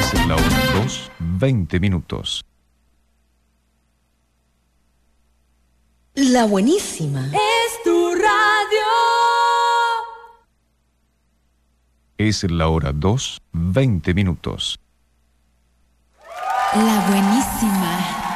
Es la hora 2, 20 minutos. La buenísima. Es tu radio. Es la hora 2, 20 minutos. La buenísima.